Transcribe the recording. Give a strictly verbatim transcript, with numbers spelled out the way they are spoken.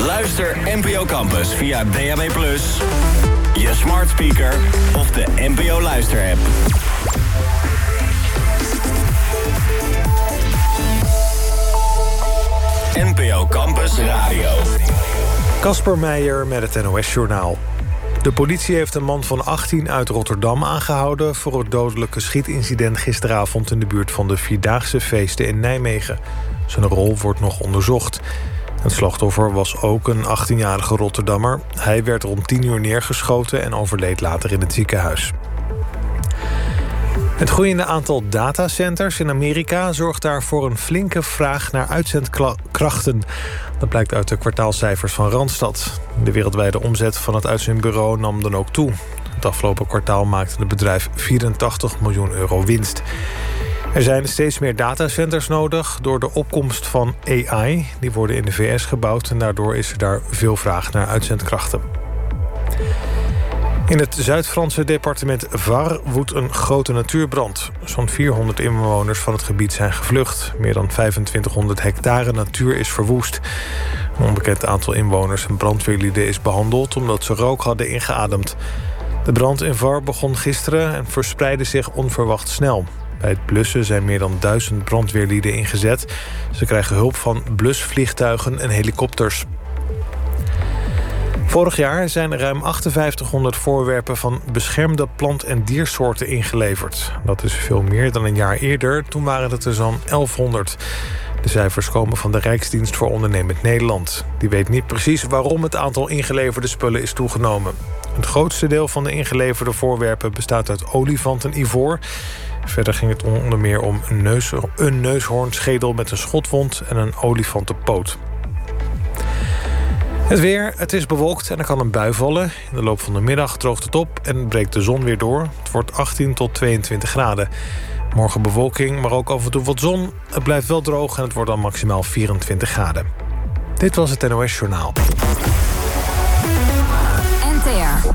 Luister N P O Campus via D A B plus, je smart speaker of de N P O Luister-app. N P O Campus Radio. Casper Meijer met het N O S-journaal. De politie heeft een man van achttien uit Rotterdam aangehouden voor het dodelijke schietincident gisteravond in de buurt van de Vierdaagse feesten in Nijmegen. Zijn rol wordt nog onderzocht. Het slachtoffer was ook een achttienjarige Rotterdammer. Hij werd rond tien uur neergeschoten en overleed later in het ziekenhuis. Het groeiende aantal datacenters in Amerika zorgt daar voor een flinke vraag naar uitzendkrachten. Dat blijkt uit de kwartaalcijfers van Randstad. De wereldwijde omzet van het uitzendbureau nam dan ook toe. Het afgelopen kwartaal maakte het bedrijf vierentachtig miljoen euro winst. Er zijn steeds meer datacenters nodig door de opkomst van A I. Die worden in de V S gebouwd en daardoor is er daar veel vraag naar uitzendkrachten. In het Zuid-Franse departement Var woedt een grote natuurbrand. Zo'n vierhonderd inwoners van het gebied zijn gevlucht. Meer dan vijfentwintighonderd hectare natuur is verwoest. Een onbekend aantal inwoners en brandweerlieden is behandeld omdat ze rook hadden ingeademd. De brand in Var begon gisteren en verspreidde zich onverwacht snel. Bij het blussen zijn meer dan duizend brandweerlieden ingezet. Ze krijgen hulp van blusvliegtuigen en helikopters. Vorig jaar zijn ruim achtenvijftighonderd voorwerpen van beschermde plant- en diersoorten ingeleverd. Dat is veel meer dan een jaar eerder, toen waren het er zo'n elfhonderd. De cijfers komen van de Rijksdienst voor Ondernemend Nederland. Die weet niet precies waarom het aantal ingeleverde spullen is toegenomen. Het grootste deel van de ingeleverde voorwerpen bestaat uit olifantenivoor. Verder ging het onder meer om een, neus, een neushoornschedel met een schotwond en een olifantenpoot. Het weer, het is bewolkt en er kan een bui vallen. In de loop van de middag droogt het op en breekt de zon weer door. Het wordt achttien tot tweeëntwintig graden. Morgen bewolking, maar ook af en toe wat zon. Het blijft wel droog en het wordt dan maximaal vierentwintig graden. Dit was het N O S Journaal.